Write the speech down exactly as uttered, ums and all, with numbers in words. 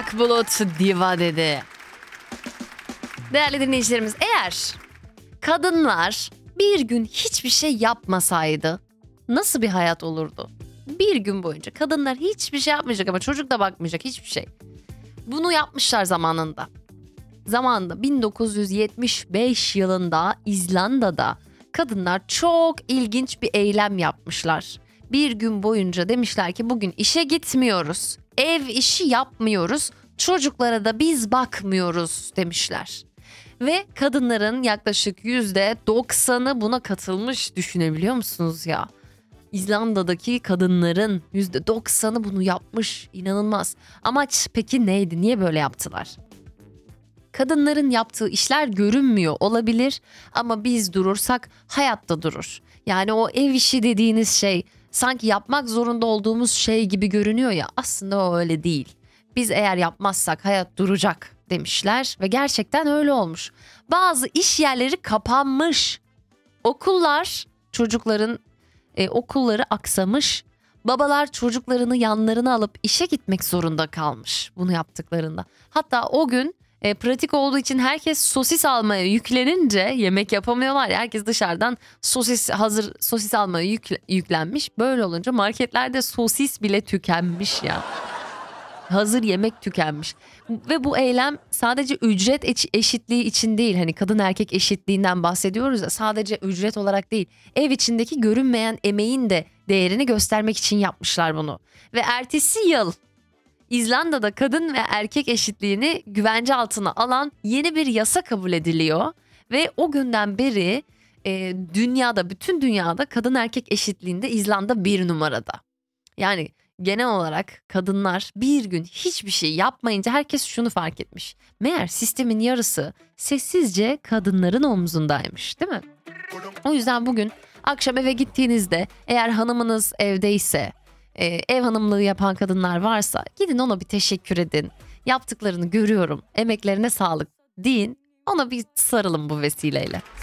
Burak Bulut diva dedi. Değerli dinleyicilerimiz, eğer kadınlar bir gün hiçbir şey yapmasaydı nasıl bir hayat olurdu? Bir gün boyunca kadınlar hiçbir şey yapmayacak ama çocuk da bakmayacak, hiçbir şey. Bunu yapmışlar zamanında. Zamanında bin dokuz yüz yetmiş beş yılında İzlanda'da kadınlar çok ilginç bir eylem yapmışlar. Bir gün boyunca demişler ki bugün işe gitmiyoruz, ev işi yapmıyoruz, çocuklara da biz bakmıyoruz demişler. Ve kadınların yaklaşık yüzde doksanı buna katılmış, düşünebiliyor musunuz ya? İzlanda'daki kadınların yüzde doksanı bunu yapmış, inanılmaz. Amaç peki neydi, niye böyle yaptılar? Kadınların yaptığı işler görünmüyor olabilir ama biz durursak hayatta durur. Yani o ev işi dediğiniz şey sanki yapmak zorunda olduğumuz şey gibi görünüyor ya, aslında o öyle değil. Biz eğer yapmazsak hayat duracak demişler ve gerçekten öyle olmuş. Bazı iş yerleri kapanmış. Okullar, çocukların e, okulları aksamış. Babalar çocuklarını yanlarına alıp işe gitmek zorunda kalmış bunu yaptıklarında. Hatta o gün e, pratik olduğu için herkes sosis almaya yüklenince yemek yapamıyorlar ya, herkes dışarıdan sosis hazır sosis almaya yükle, yüklenmiş. Böyle olunca marketlerde sosis bile tükenmiş ya. Hazır yemek tükenmiş. Ve bu eylem sadece ücret eşitliği için değil, hani kadın erkek eşitliğinden bahsediyoruz ya, sadece ücret olarak değil, ev içindeki görünmeyen emeğin de değerini göstermek için yapmışlar bunu. Ve ertesi yıl İzlanda'da kadın ve erkek eşitliğini güvence altına alan yeni bir yasa kabul ediliyor. Ve o günden beri e, dünyada, bütün dünyada kadın erkek eşitliğinde İzlanda bir numarada. Yani genel olarak kadınlar bir gün hiçbir şey yapmayınca herkes şunu fark etmiş: meğer sistemin yarısı sessizce kadınların omzundaymış, değil mi? O yüzden bugün akşam eve gittiğinizde, eğer hanımınız evdeyse, e, ev hanımlığı yapan kadınlar varsa gidin ona bir teşekkür edin. Yaptıklarını görüyorum, emeklerine sağlık deyin, ona bir sarılın bu vesileyle.